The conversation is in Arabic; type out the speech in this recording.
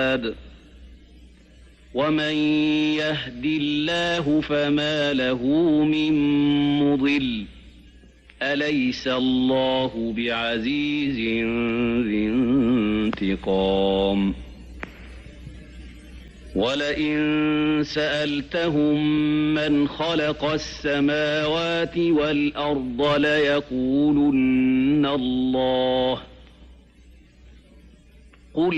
رشاد ومن يهد الله فما له من مضل أليس الله بعزيز ذي انتقام ولئن سألتهم من خلق السماوات والأرض ليقولن الله